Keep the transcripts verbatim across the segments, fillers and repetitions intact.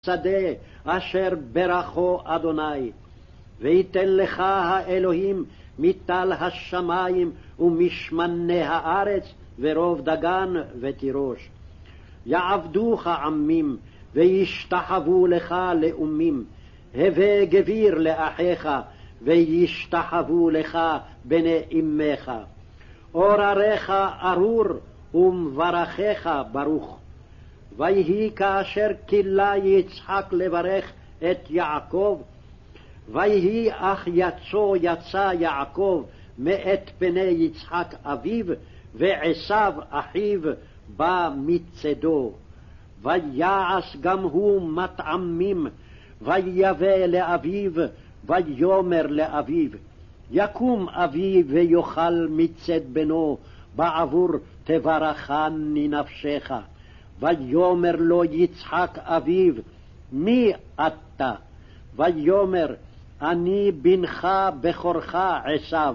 שדה אשר ברכו אדוני, ויתן לך האלוהים מטל השמים ומשמני הארץ ורוב דגן ותירוש. יעבדוך עמים וישתחוו לך לאומים, הווה גביר לאחיך וישתחוו לך בני אמך. אורריך ארור ומברכך ברוך. ויהי כאשר כילה יצחק לברך את יעקב, ויהי אך יצא יצא יעקב מאת פני יצחק אביו, ועשיו אחיו בא מצדו. ויעש גם הוא מטעמים, ויבא לאביו, ויאמר לאביו, יקום אבי ויאכל מצד בנו, בעבור תברכני נפשך. ויאמר לו יצחק אביו, מי אתה? ויאמר, אני בנך בכורך עשיו.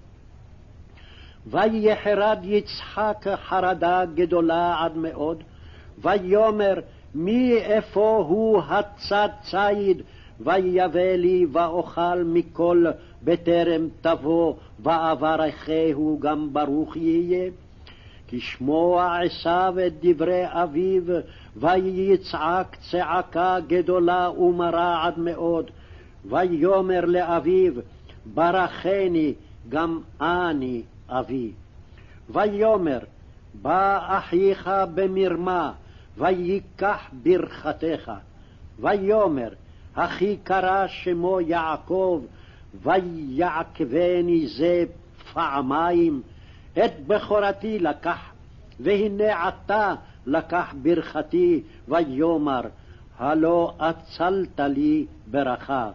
ויחרד יצחק חרדה גדולה עד מאוד, ויאמר, מי איפה הוא הצד ציד? ויבא לי ואוכל מכל בטרם תבוא, ואברכהו גם ברוך יהיה. כשמוע עשיו את דברי אביו, ויצעק צעקה גדולה ומרה עד מאוד. ויאמר לאביו, ברכני גם אני אבי. ויאמר, בא אחיך במרמה, ויקח ברכתך. ויאמר, אחי קרא שמו יעקב, ויעקבני זה פעמיים. את בכורתי לקח, והנה עתה לקח ברכתי. ויאמר, הלא אצלת לי ברכה.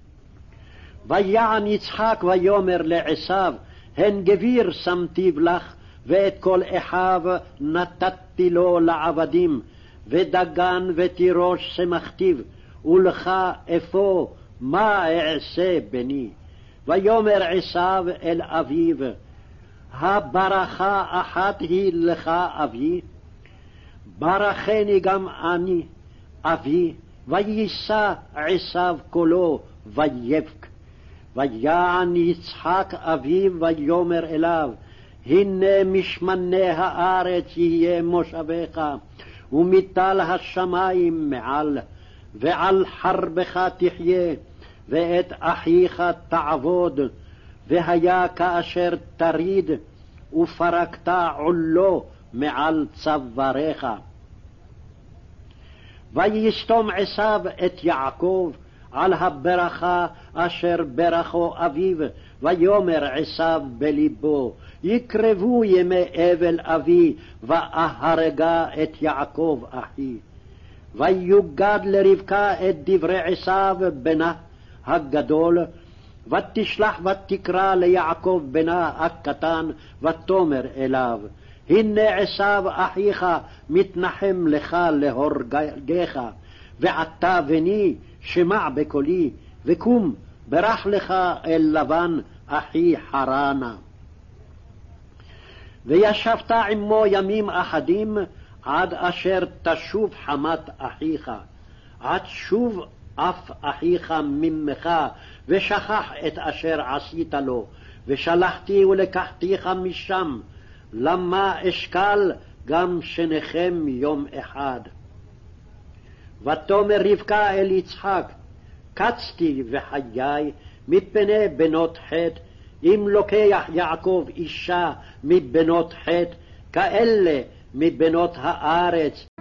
ויען יצחק ויאמר לעשיו, הן גביר שמתיו לך, ואת כל אחיו נתתי לו לעבדים, ודגן ותירוש שמכתיו, ולך אפוא מה אעשה בני? ויאמר עשיו אל אביו, הברכה אחת היא לך אבי, ברכני גם אני אבי. ויישא עשיו קולו ויבך. ויען יצחק אביו ויאמר אליו, הנה משמני הארץ יהיה מושבך, ומטל השמים מעל, ועל חרבך תחיה, ואת אחיך תעבוד. והיה כאשר תריד, ופרקת עולו מעל צוואריך. ויסתום עשיו את יעקב על הברכה אשר ברכו אביו. ויאמר עשיו בלבו, יקרבו ימי אבל אבי, ואהרגה את יעקב אחי. ויוגד לרבקה את דברי עשיו בנה הגדול, ותשלח ותקרא ליעקב בנה הקטן, ותאמר אליו, הנה עשיו אחיך מתנחם לך להורגך, ועתה בני שמע בקולי, וקום ברח לך אל לבן אחי חרנה. וישבת עמו ימים אחדים, עד אשר תשוב חמת אחיך, עד שוב אף אחיך ממך, ושכח את אשר עשית לו, ושלחתי ולקחתיך משם. למה אשקל גם שניכם יום אחד? ותאמר רבקה אל יצחק, קצתי וחיי מפני בנות חטא, אם לוקח יעקב אישה מבנות חטא, כאלה מבנות הארץ